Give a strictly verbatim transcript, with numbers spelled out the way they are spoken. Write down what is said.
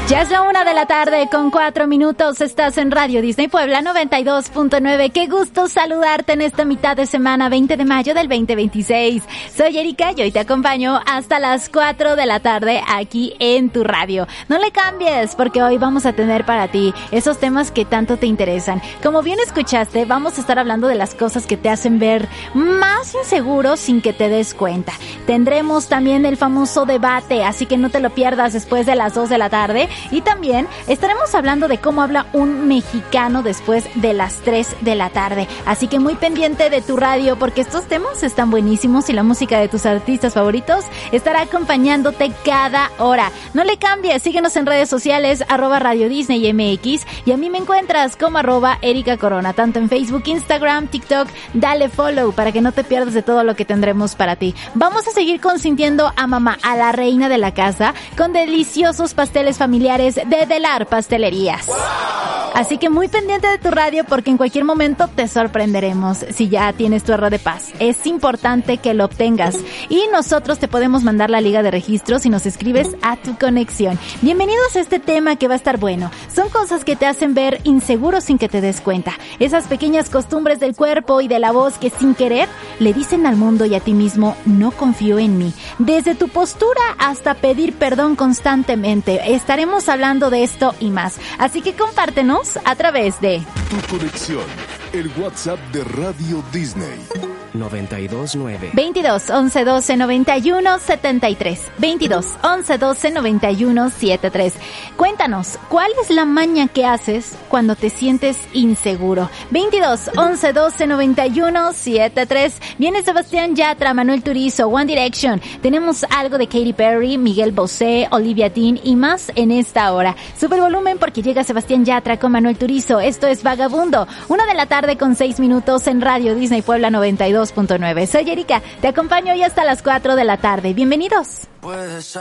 Ya es la una de la tarde con cuatro minutos. Estás en Radio Disney Puebla noventa y dos punto nueve. Qué gusto saludarte en esta mitad de semana, veinte de mayo del veinte veintiséis. Soy Erika y hoy te acompaño hasta las cuatro de la tarde aquí en tu radio. No le cambies porque hoy vamos a tener para ti esos temas que tanto te interesan. Como bien escuchaste, vamos a estar hablando de las cosas que te hacen ver más inseguro sin que te des cuenta. Tendremos también el famoso debate, así que no te lo pierdas después de las dos de la tarde. Y también estaremos hablando de cómo habla un mexicano después de las tres de la tarde. Así que muy pendiente de tu radio porque estos temas están buenísimos y la música de tus artistas favoritos estará acompañándote cada hora. No le cambies, síguenos en redes sociales, arroba Radio Disney M X, y a mí me encuentras como arroba Erika Corona, tanto en Facebook, Instagram, TikTok. Dale follow para que no te pierdas de todo lo que tendremos para ti. Vamos a seguir consintiendo a mamá, a la reina de la casa, con deliciosos pasteles familiares de Delar Pastelerías. ¡Wow! Así que muy pendiente de tu radio porque en cualquier momento te sorprenderemos si ya tienes tu erro de paz. Es importante que lo obtengas y nosotros te podemos mandar la liga de registro si nos escribes a tu conexión. Bienvenidos a este tema que va a estar bueno. Son cosas que te hacen ver inseguro sin que te des cuenta. Esas pequeñas costumbres del cuerpo y de la voz que sin querer le dicen al mundo y a ti mismo: no confío en mí. Desde tu postura hasta pedir perdón constantemente. Estaremos hablando de esto y más. Así que compártenos a través de Tu Conexión, el WhatsApp de Radio Disney. noventa y dos nueve veintidós once doce noventa y uno setenta y tres. veintidós once doce noventa y uno setenta y tres. Cuéntanos, ¿cuál es la maña que haces cuando te sientes inseguro? veintidós once doce noventa y uno setenta y tres. Viene Sebastián Yatra, Manuel Turizo, One Direction. Tenemos algo de Katy Perry, Miguel Bosé, Olivia Dean y más en esta hora. Super volumen porque llega Sebastián Yatra con Manuel Turizo. Esto es Vagabundo. Una de la tarde con seis minutos en Radio Disney Puebla noventa y dos punto nueve. Soy Erika, te acompaño hoy hasta las cuatro de la tarde. Bienvenidos.